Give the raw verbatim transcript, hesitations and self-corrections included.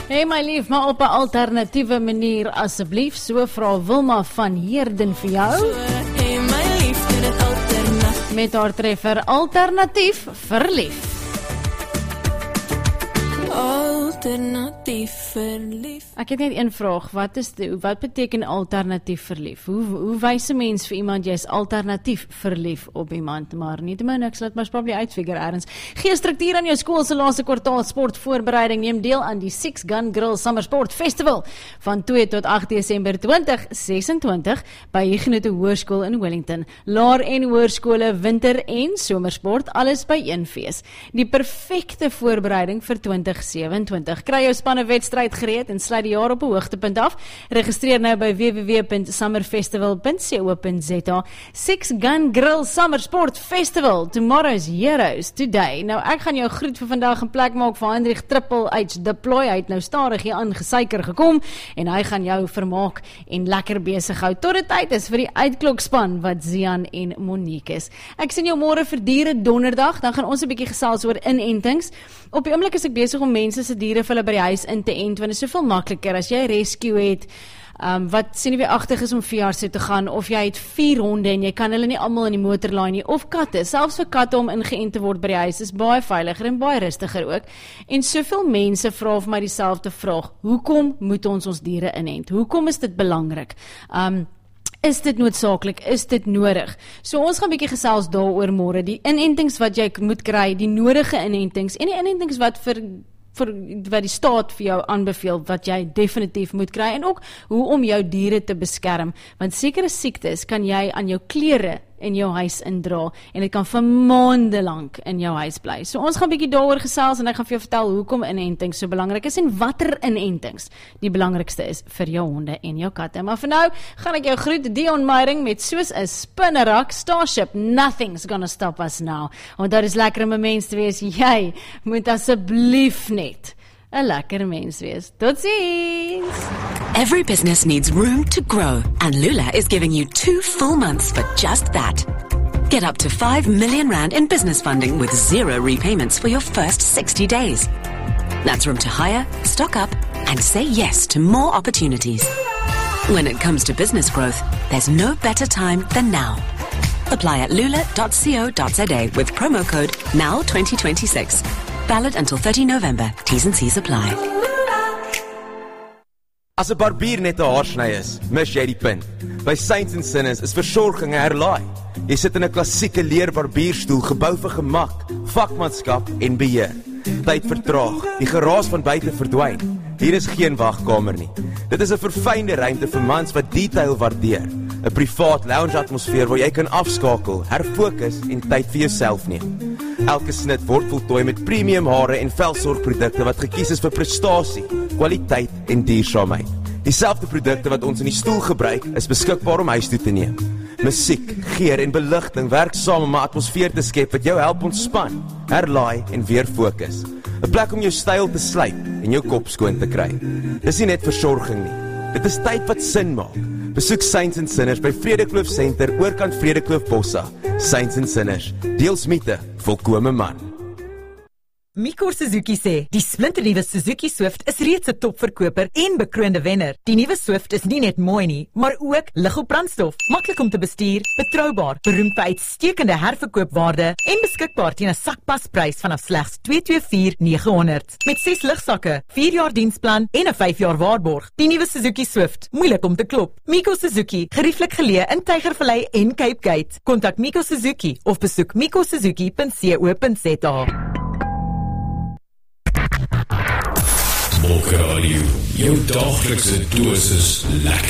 Hey my lief, maar op 'n alternatiewe manier asseblief, so vra Wilma van Heerden vir jou. Hey my lief, dit is alternatief. Met haar treffer alternatief verlief. Alternatief verlief. Ek het net een vraag, wat is die, wat beteken alternatief verlief? Hoe, hoe wys 'n mens vir iemand jy is alternatief verlief op iemand? Maar nie te min, ek sal dit maar probably uitfigure ergens. Gee struktuur aan jou skool se laaste kwartaal sportvoorbereiding. Neem deel aan die Six Gun Grill Summer Sport Festival van twee tot agt Desember twintig sesentwintig by Huguenot Hoërskool in Wellington. Laer- en hoërskole, winter- en somersport, alles by een fees. Die perfekte voorbereiding vir twintig sewenentwintig. Kry jou spanne wedstryd gereed en sluit die jaar op 'n hoogtepunt af. Registreer nou by w w w punt summerfestival punt co punt z a. Six Gun Grill Summer Sport Festival. Tomorrow's heroes today. Nou ek gaan jou groet vir vandag in plek maak vir Hendrik Triple H Deploy. Hy het nou stadig hier aan gesuiker gekom en hy gaan jou vermaak en lekker besig hou tot dit tyd is vir die uitklokspan wat Zian en Monique is. Ek sien jou môre vir diere donderdag, dan gaan ons 'n bietjie gesels oor inentings. Op die oomblik is ek besig om mense se diere vir hulle by die huis in te ent, want dit is soveel makliker as jy rescue het, um, wat sien jy weer agtig is om veearts toe te gaan, of jy het vier honde en jy kan hulle nie almal in die motor laai nie, of katte, selfs vir katte om ingeënt te word by die huis, is baie veiliger en baie rustiger ook, en soveel mense vra vir my dieselfde vraag, hoekom moet ons ons diere inent? Hoekom is dit belangrik? Um, Is dit noodsaaklik? Is dit nodig? So ons gaan 'n bietjie gesels daaroor môre, die inentings wat jy moet kry, die nodige inentings en die inentings wat vir vir wat die staat vir jou aanbeveel wat jy definitief moet kry en ook hoe om jou diere te beskerm, want sekere siektes kan jy aan jou klere in jou huis indra en dit kan vir maande lank in jou huis bly. So ons gaan 'n bietjie daaroor gesels en ek gaan vir jou vertel hoekom inentings so belangrik is en watter inentings die belangrikste is vir jou honde en jou katte. Maar vir nou gaan ek jou groet, Dion Meyering, met soos 'n spinnerak Starship, nothing's gonna stop us now. Want dit is lekker om 'n mens te wees. Jy moet asseblief net 'n lekker mens wees. Totsiens! Every business needs room to grow, and Lula is giving you two full months for just that. Get up to five million rand in business funding with zero repayments for your first sixty days. That's room to hire, stock up, and say yes to more opportunities. When it comes to business growth, there's no better time than now. Apply at lula dot co dot za with promo code N O W twenty twenty-six. Valid until thirty November. T's and C's apply. As 'n barbier net 'n haarsny is, mis jy die punt. By Saints and Sinners is versorging 'n herlaai. Jy sit in 'n klassieke leer barbierstoel, gebou vir gemak, vakmanskap en beheer. Tyd vertraag, die geraas van buite verdwyn. Hier is geen wagkamer nie. Dit is 'n verfynde ruimte vir mans wat detail waardeer. 'n Privaat lounge atmosfeer waar jy kan afskakel, herfokus en tyd vir jouself neem. Elke snit word voltooi met premium hare en velsorgprodukte wat gekies is vir prestasie, kwaliteit en duursaamheid. Dieselfde produkte wat ons in die stoel gebruik, is beskikbaar om huis toe te neem. Musiek, geur en beligting werk saam om 'n atmosfeer te skep wat jou help ontspan, herlaai en weer fokus. 'n Plek om jou styl te slyp en jou kop skoon te kry. Dis nie net versorging nie. Dit is tyd wat sin maak. Besoek Saints and Sinners by Vredekloof Center, oorkant Vredekloof Bossa. Saints and Sinners, deels mythe, volkome man. Mikor Suzuki sê, die splinternuwe Suzuki Swift is reeds 'n topverkoper en bekroonde wenner. Die nuwe Swift is nie net mooi nie, maar ook lig op brandstof, maklik om te bestuur, betroubaar, beroemd vir uitstekende herverkoopwaarde en beskikbaar teen 'n sakpasprys vanaf slegs twee twee vier nege honderd. Met ses ligsakke, vier jaar diensplan en 'n vyf jaar waarborg. Die nuwe Suzuki Swift, moeilik om te klop. Miko Suzuki, gerieflik geleë in Tygervallei en Cape Gate. Kontak Miko Suzuki of besoek miko suzuki punt co punt za. Smolker Radio, jou daglikse dosis lekker.